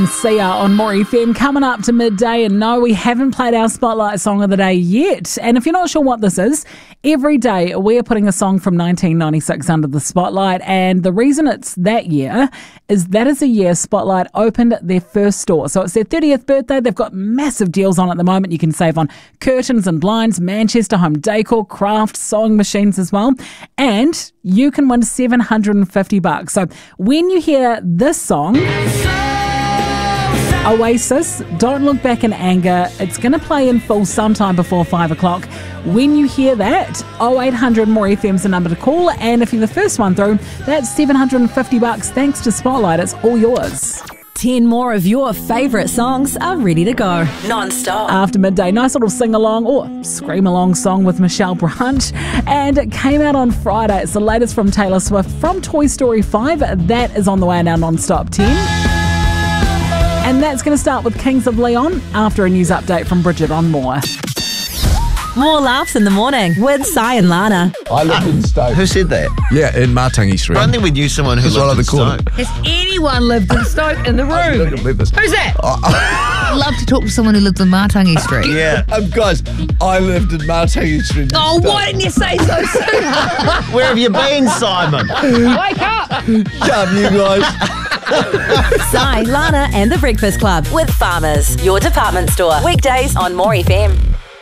Sia on More FM coming up to midday, and no, we haven't played our Spotlight Song of the Day yet. And if you're not sure what this is, every day we're putting a song from 1996 under the spotlight, and the reason it's that year is that is the year Spotlight opened their first store. So it's their 30th birthday. They've got massive deals on at the moment. You can save on curtains and blinds, Manchester home decor, craft, sewing machines as well, and you can win $750. So when you hear this song, Oasis, Don't Look Back in Anger, it's going to play in full sometime before 5 o'clock. When you hear that, 0800 More FM's the number to call, and if you're the first one through, that's $750 thanks to Spotlight. It's all yours. 10 more of your favourite songs are ready to go. Non-stop. After midday, nice little sing-along or scream-along song with Michelle Branch. And it came out on Friday. It's the latest from Taylor Swift from Toy Story 5. That is on the way in our non-stop 10. And that's going to start with Kings of Leon after a news update from Bridget on More. More laughs in the morning with Si and Lana. I lived in Stoke. Who said that? Yeah, in Martangi Street. I don't think we knew someone who It's lived right on in the corner. Stoke. Has anyone lived in Stoke in the room? Who's that? Oh, I'd love to talk to someone who lives in Martangi Street. Yeah. guys, I lived in Martangi Street. in Oh, Stoke. why didn't you say so soon? Where have you been, Simon? Wake up! Damn you guys. Si, Lana and the Breakfast Club with Farmers, your department store. Weekdays on More FM.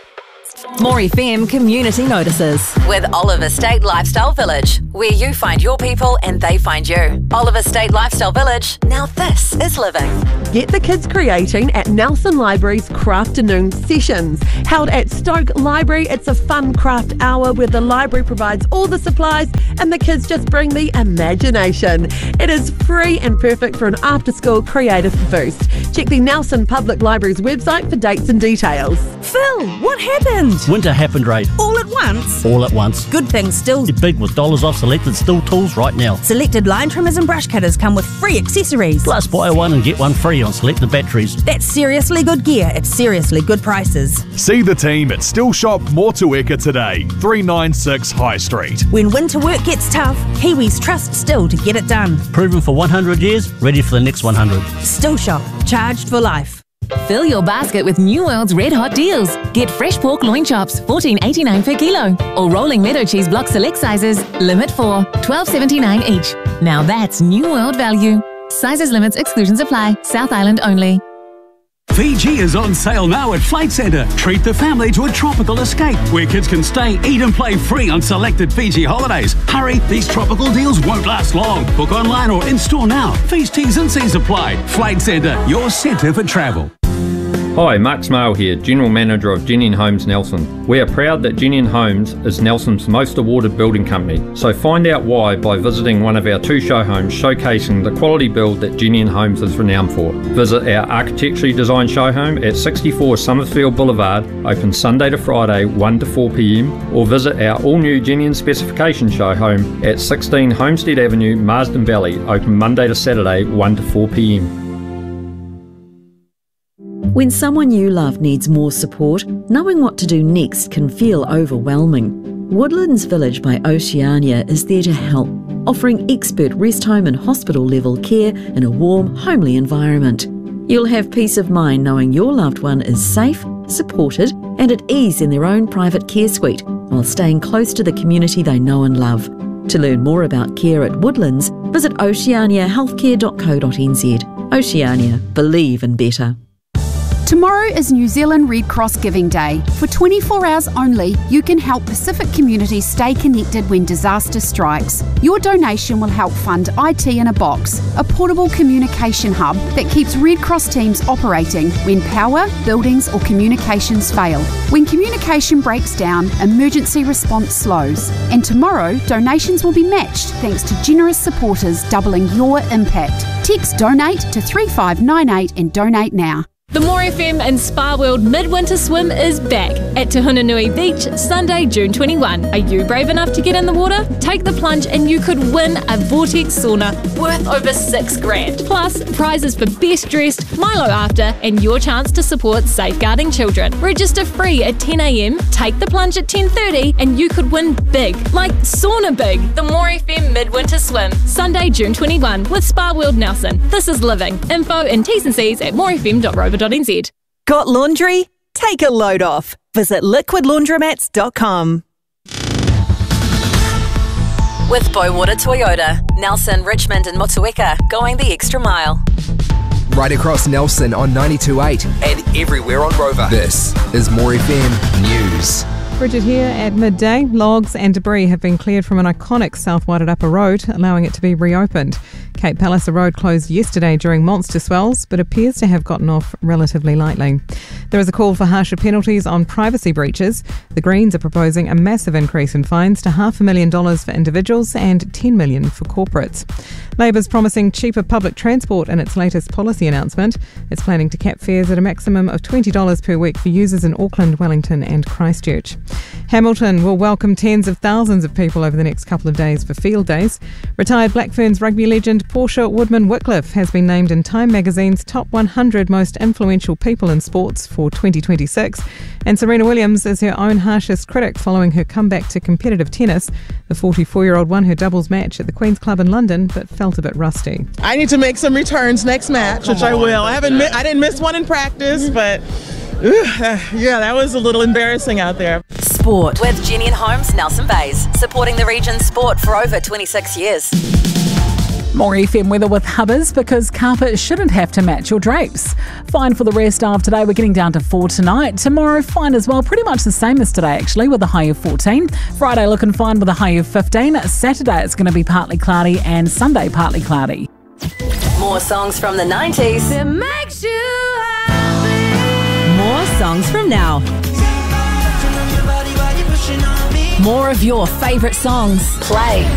More FM community notices with Oliver State Lifestyle Village, where you find your people and they find you. Oliver State Lifestyle Village. Now this is living. Get the kids creating at Nelson Library's Crafternoon Sessions. Held at Stoke Library, it's a fun craft hour where the library provides all the supplies and the kids just bring the imagination. It is free and perfect for an after-school creative boost. Check the Nelson Public Library's website for dates and details. Phil, what happened? Winter happened right. All at once? All at once. Good things still. Get beat with dollars off selected Stihl tools right now. Selected line trimmers and brush cutters come with free accessories. Plus buy one and get one free on selected batteries. That's seriously good gear at seriously good prices. See the team at Stihl Shop Motueka today, 396 High Street. When winter work gets tough, Kiwis trust Stihl to get it done. Proven for 100 years, ready for the next 100. Stihl Shop, charged for life. Fill your basket with New World's red hot deals. Get fresh pork loin chops, $14.89 per kilo. Or rolling meadow cheese block select sizes, limit 4, $12.79 each. Now that's New World value. Sizes, limits, exclusions apply. South Island only. Fiji is on sale now at Flight Centre. Treat the family to a tropical escape where kids can stay, eat and play free on selected Fiji holidays. Hurry, these tropical deals won't last long. Book online or in-store now. Fees, T's and C's apply. Flight Centre, your centre for travel. Hi, Mark Smale here, General Manager of Jenny & Homes Nelson. We are proud that Jenny & Homes is Nelson's most awarded building company, so find out why by visiting one of our 2 show homes showcasing the quality build that Jenny & Homes is renowned for. Visit our architecturally designed show home at 64 Summerfield Boulevard, open Sunday to Friday 1 to 4 p.m, or visit our all-new Jenny & Specification show home at 16 Homestead Avenue, Marsden Valley, open Monday to Saturday 1 to 4 p.m. When someone you love needs more support, knowing what to do next can feel overwhelming. Woodlands Village by Oceania is there to help, offering expert rest home and hospital level care in a warm, homely environment. You'll have peace of mind knowing your loved one is safe, supported and at ease in their own private care suite while staying close to the community they know and love. To learn more about care at Woodlands, visit oceaniahealthcare.co.nz. Oceania, believe in better. Tomorrow is New Zealand Red Cross Giving Day. For 24 hours only, you can help Pacific communities stay connected when disaster strikes. Your donation will help fund IT in a Box, a portable communication hub that keeps Red Cross teams operating when power, buildings or communications fail. When communication breaks down, emergency response slows. And tomorrow, donations will be matched thanks to generous supporters doubling your impact. Text DONATE to 3598 and donate now. The More FM and Spa World Midwinter Swim is back at Te Hunanui Beach, Sunday, June 21. Are you brave enough to get in the water? Take the plunge and you could win a Vortex sauna worth over $6,000. Plus, prizes for Best Dressed, Milo After, and your chance to support Safeguarding Children. Register free at 10 a.m, take the plunge at 10:30, and you could win big, like sauna big. The More FM Midwinter Swim, Sunday, June 21, with Spa World Nelson. This is living. Info and T's and C's at morefm.rover.nz. Got laundry? Take a load off. Visit liquidlaundromats.com. With Bowater Toyota, Nelson, Richmond and Motueka, going the extra mile. Right across Nelson on 92.8 and everywhere on Rover. This is More FM News. Bridget here at midday. Logs and debris have been cleared from an iconic South Wairarapa road, allowing it to be reopened. Cape Palliser Road closed yesterday during monster swells, but appears to have gotten off relatively lightly. There is a call for harsher penalties on privacy breaches. The Greens are proposing a massive increase in fines to $500,000 for individuals and $10 million for corporates. Labour's promising cheaper public transport in its latest policy announcement. It's planning to cap fares at a maximum of $20 per week for users in Auckland, Wellington and Christchurch. Hamilton will welcome tens of thousands of people over the next couple of days for field days. Retired Black Ferns rugby legend Portia Woodman-Whitcliffe has been named in Time magazine's top 100 most influential people in sports for 2026. And Serena Williams is her own harshest critic following her comeback to competitive tennis. The 44-year-old won her doubles match at the Queen's Club in London but felt a bit rusty. I need to make some returns next match, which I will. I didn't miss one in practice, but yeah, that was a little embarrassing out there. Sport with Jenny and Holmes, Nelson Bays, supporting the region's sport for over 26 years. More FM weather with Hubbers, because carpet shouldn't have to match your drapes. Fine for the rest of today. We're getting down to 4 tonight. Tomorrow, fine as well. Pretty much the same as today, actually, with a high of 14. Friday looking fine with a high of 15. Saturday, it's going to be partly cloudy, and Sunday, partly cloudy. More songs from the 90s. That makes you happy. More songs from now. More of your favourite songs. Play